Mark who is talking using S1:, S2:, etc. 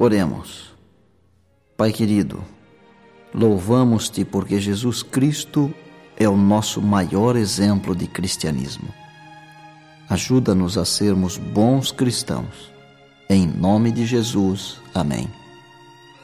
S1: Oremos. Pai querido, louvamos-te porque Jesus Cristo é o nosso maior exemplo de cristianismo. Ajuda-nos a sermos bons cristãos. Em nome de Jesus. Amém.